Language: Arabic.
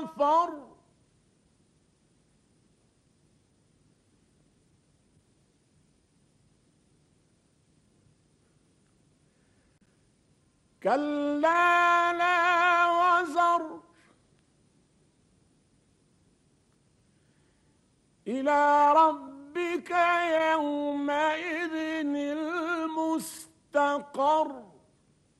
وفر كلا لا وزر إلى ربك يومئذ المستقر